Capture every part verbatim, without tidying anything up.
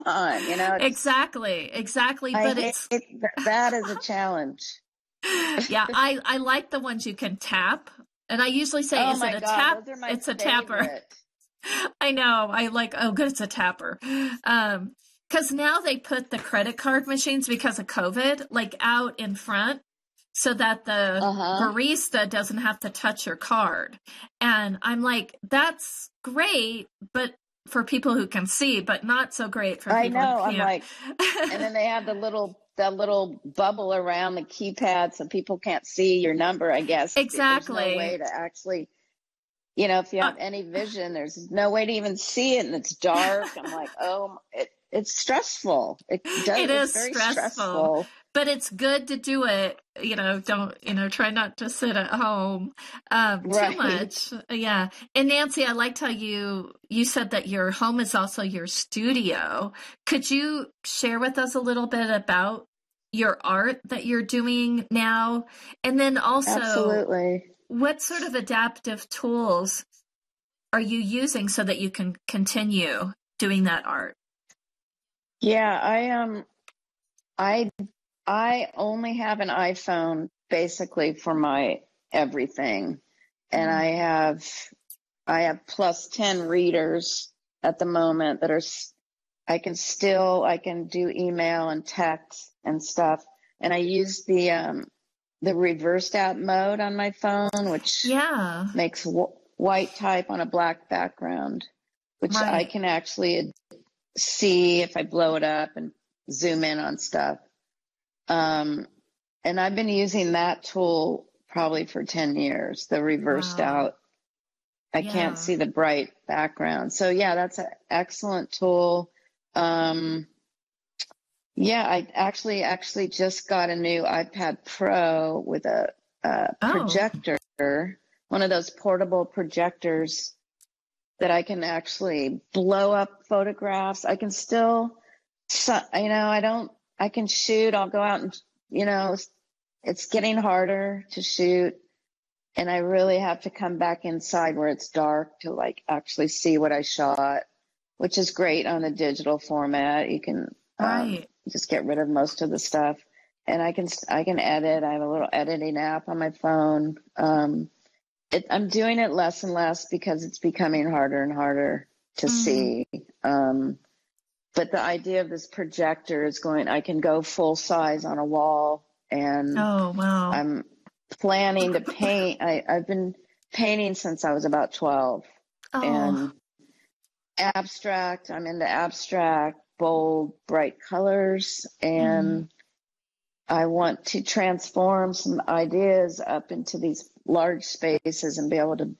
on, you know, it's, Exactly, exactly. I But hate it's, th- that is a challenge. yeah, I, I like the ones you can tap. And I usually say, Oh is it my a God, tap? those are my It's a tapper. favorite. I know. I like, oh, good, it's a tapper. Um, because now they put the credit card machines because of COVID, like out in front so that the Uh-huh. barista doesn't have to touch your card. And I'm like, that's great, but for people who can see, but not so great for I people know. who I'm can't. like, and then they have the little the little bubble around the keypad so people can't see your number, I guess. There's no way Exactly. to actually, you know, if you Uh, have any vision, there's no way to even see it and it's dark. I'm like, oh, it, it's stressful. It does, it it's is very stressful, stressful. but it's good to do it. You know, don't, you know, try not to sit at home um, too Right. much. Yeah. And Nancy, I liked how you, you said that your home is also your studio. Could you share with us a little bit about your art that you're doing now? And then also, Absolutely. what sort of adaptive tools are you using so that you can continue doing that art? Yeah, I um I I only have an iPhone basically for my everything. And Mm. I have I have plus ten readers at the moment that are I can still I can do email and text and stuff. And I use the um the reversed out mode on my phone, which Yeah, makes w- white type on a black background, which I right. can actually see if I blow it up and zoom in on stuff. Um, and I've been using that tool probably for ten years, the reversed Wow. out. I can't Yeah. see the bright background. So yeah, that's an excellent tool. Um, yeah, I actually actually just got a new iPad Pro with a, a Oh, projector, one of those portable projectors that I can actually blow up photographs. I can still, you know, I don't, I can shoot. I'll go out and, you know, it's getting harder to shoot. And I really have to come back inside where it's dark to like actually see what I shot, which is great on the digital format. You can um, right. just get rid of most of the stuff. And I can, I can edit. I have a little editing app on my phone. Um, it, I'm doing it less and less because it's becoming harder and harder to Mm. see. Um, but the idea of this projector is going, I can go full size on a wall, and Oh, wow. I'm planning to paint. I, I've been painting since I was about twelve, Oh, and abstract, I'm into abstract, bold, bright colors, mm. and I want to transform some ideas up into these large spaces and be able to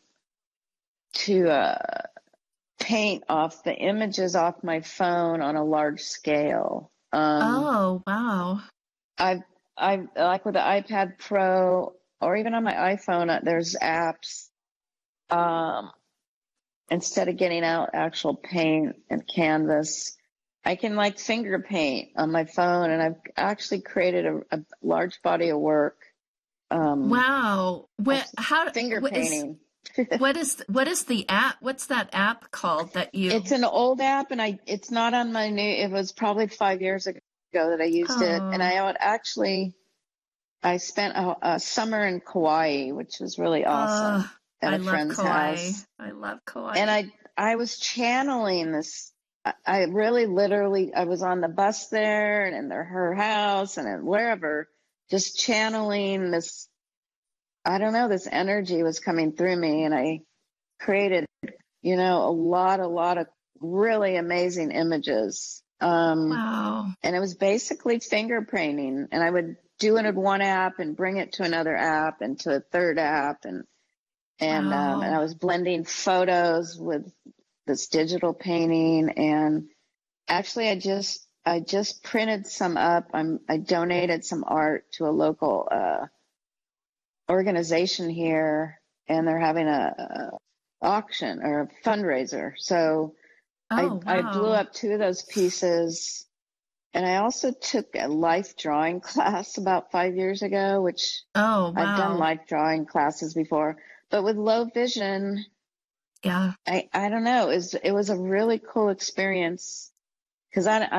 to uh, paint off the images off my phone on a large scale. Um, Oh, wow. I've I like with the iPad Pro or even on my iPhone, uh, there's apps. Um, instead of getting out actual paint and canvas, I can like finger paint on my phone, and I've actually created a, a large body of work. Um, Wow. What, how, finger what is, painting. what is, what is the app? What's that app called that It's you, an old app, and I it's not on my new. It was probably five years ago that I used it, and oh, I would actually I spent a, a summer in Kauai, which was really oh, awesome, at I a love friend's Kauai. house. I love And Kauai. I I was channeling this. I I really literally I was on the bus there and in their, her house and in wherever, just channeling this. I don't know, this energy was coming through me, and I created, you know, a lot, a lot of really amazing images. Um, Wow. and it was basically finger painting, and I would do it in one app and bring it to another app and to a third app, and and um, and I Wow. was blending photos with this digital painting. And actually, I just I just printed some up. I'm I donated some art to a local uh, organization here, and they're having a, a auction or a fundraiser. So I Oh, I blew wow. up two of those pieces. And I also took a life drawing class about five years ago, which Oh, I've done wow. life drawing classes before, but with low vision, Yeah. I, I don't know, it was, it was a really cool experience. because I,